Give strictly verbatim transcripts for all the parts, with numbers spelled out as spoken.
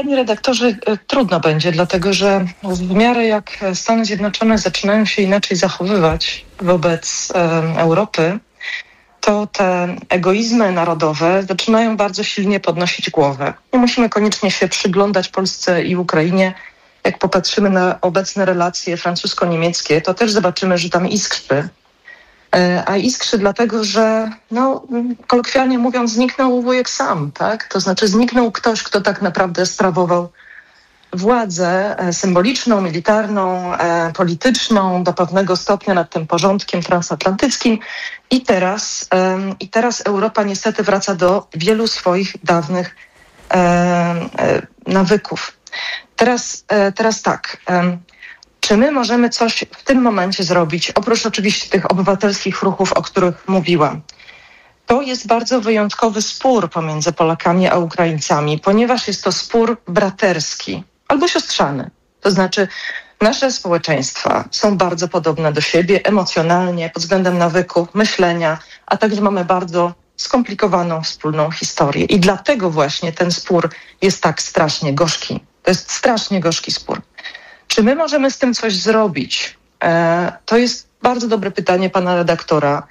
Panie redaktorze, trudno będzie, dlatego że w miarę jak Stany Zjednoczone zaczynają się inaczej zachowywać wobec e, Europy, to te egoizmy narodowe zaczynają bardzo silnie podnosić głowę. Nie musimy koniecznie się przyglądać Polsce i Ukrainie. Jak popatrzymy na obecne relacje francusko-niemieckie, to też zobaczymy, że tam iskrzy. A iskrzy dlatego, że no, kolokwialnie mówiąc, zniknął wujek sam, tak? To znaczy zniknął ktoś, kto tak naprawdę sprawował władzę symboliczną, militarną, e, polityczną do pewnego stopnia nad tym porządkiem transatlantyckim i teraz, e, i teraz Europa niestety wraca do wielu swoich dawnych e, e, nawyków. Teraz, e, teraz tak, e, czy my możemy coś w tym momencie zrobić, oprócz oczywiście tych obywatelskich ruchów, o których mówiłam? To jest bardzo wyjątkowy spór pomiędzy Polakami a Ukraińcami, ponieważ jest to spór braterski albo siostrzany. To znaczy nasze społeczeństwa są bardzo podobne do siebie emocjonalnie, pod względem nawyków, myślenia, a także mamy bardzo skomplikowaną wspólną historię. I dlatego właśnie ten spór jest tak strasznie gorzki. To jest strasznie gorzki spór. Czy my możemy z tym coś zrobić? E, to jest bardzo dobre pytanie pana redaktora.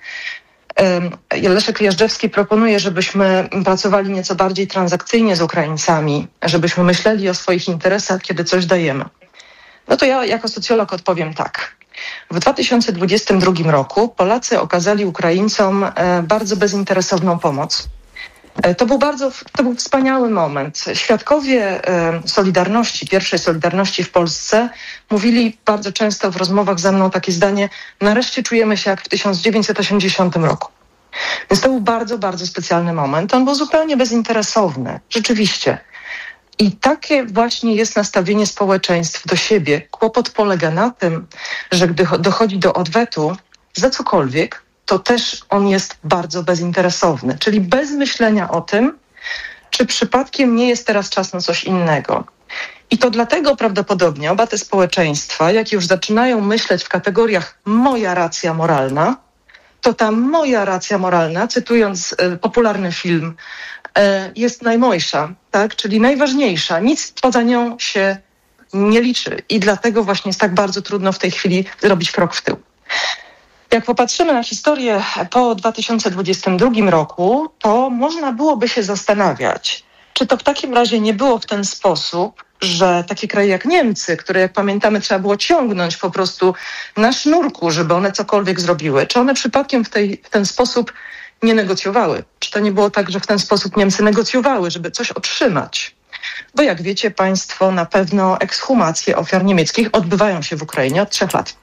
E, Leszek Jażdżewski proponuje, żebyśmy pracowali nieco bardziej transakcyjnie z Ukraińcami, żebyśmy myśleli o swoich interesach, kiedy coś dajemy. No to ja jako socjolog odpowiem tak. W dwa tysiące dwudziestym drugim roku Polacy okazali Ukraińcom e, bardzo bezinteresowną pomoc. To był bardzo, to był wspaniały moment. Świadkowie e, Solidarności, pierwszej Solidarności w Polsce mówili bardzo często w rozmowach ze mną takie zdanie: nareszcie czujemy się jak w tysiąc dziewięćset osiemdziesiątym roku. Więc to był bardzo, bardzo specjalny moment. On był zupełnie bezinteresowny, rzeczywiście. I takie właśnie jest nastawienie społeczeństw do siebie. Kłopot polega na tym, że gdy dochodzi do odwetu za cokolwiek, to też on jest bardzo bezinteresowny, czyli bez myślenia o tym, czy przypadkiem nie jest teraz czas na coś innego. I to dlatego prawdopodobnie oba te społeczeństwa, jak już zaczynają myśleć w kategoriach moja racja moralna, to ta moja racja moralna, cytując y, popularny film, y, jest najmojsza, tak? Czyli najważniejsza. Nic poza nią się nie liczy i dlatego właśnie jest tak bardzo trudno w tej chwili zrobić krok w tył. Jak popatrzymy na historię po dwa tysiące dwudziestym drugim roku, to można byłoby się zastanawiać, czy to w takim razie nie było w ten sposób, że takie kraje jak Niemcy, które jak pamiętamy trzeba było ciągnąć po prostu na sznurku, żeby one cokolwiek zrobiły, czy one przypadkiem w, tej, w ten sposób nie negocjowały? Czy to nie było tak, że w ten sposób Niemcy negocjowały, żeby coś otrzymać? Bo jak wiecie państwo, na pewno ekshumacje ofiar niemieckich odbywają się w Ukrainie od trzech lat.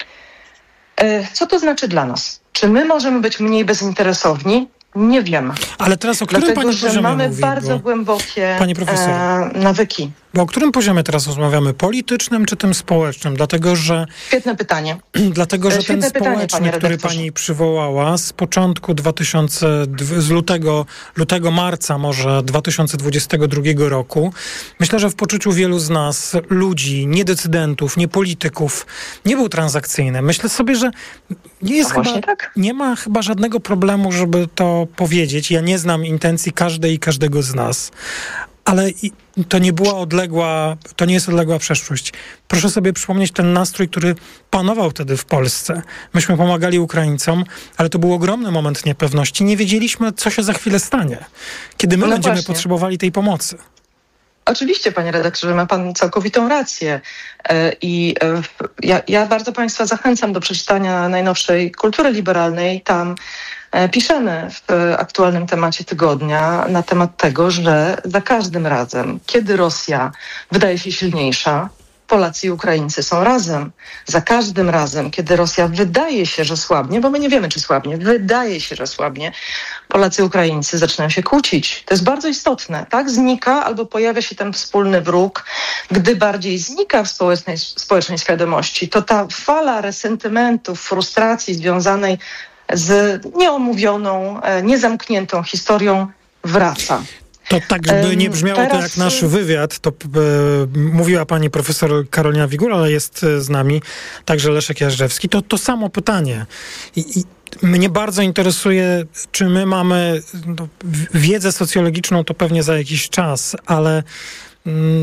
Co to znaczy dla nas? Czy my możemy być mniej bezinteresowni? Nie wiem. Ale teraz o którym Dlatego, pani że poziomie mamy mówi, bardzo bo... głębokie Pani profesor, e, nawyki. Bo o którym poziomie teraz rozmawiamy? Politycznym czy tym społecznym? Dlatego, że... Świetne pytanie. Dlatego, że Świetne ten pytanie, społeczny, który pani przywołała z początku dwa tysiące, z lutego, lutego, marca może dwa tysiące dwudziestego drugiego roku, myślę, że w poczuciu wielu z nas, ludzi, nie decydentów, nie polityków, nie był transakcyjny. Myślę sobie, że nie jest chyba, tak? nie ma chyba żadnego problemu, żeby to powiedzieć. Ja nie znam intencji każdej i każdego z nas. Ale to nie była odległa, to nie jest odległa przeszłość. Proszę sobie przypomnieć ten nastrój, który panował wtedy w Polsce. Myśmy pomagali Ukraińcom, ale to był ogromny moment niepewności. Nie wiedzieliśmy, co się za chwilę stanie, kiedy my no będziemy właśnie. potrzebowali tej pomocy. Oczywiście, panie redaktorze, ma pan całkowitą rację. I ja, ja bardzo państwa zachęcam do przeczytania najnowszej Kultury Liberalnej. Tam piszemy w aktualnym temacie tygodnia na temat tego, że za każdym razem, kiedy Rosja wydaje się silniejsza, Polacy i Ukraińcy są razem. Za każdym razem, kiedy Rosja wydaje się, że słabnie, bo my nie wiemy, czy słabnie, wydaje się, że słabnie, Polacy i Ukraińcy zaczynają się kłócić. To jest bardzo istotne. Tak znika albo pojawia się ten wspólny wróg. Gdy bardziej znika w społecznej, społecznej świadomości, to ta fala resentymentów, frustracji związanej z nieomówioną, niezamkniętą historią wraca. To tak, żeby nie brzmiało Teraz... to jak nasz wywiad, to e, mówiła pani profesor Karolina Wigura, ale jest z nami także Leszek Jażdżewski. To to samo pytanie. I, i mnie bardzo interesuje, czy my mamy no, wiedzę socjologiczną, to pewnie za jakiś czas, ale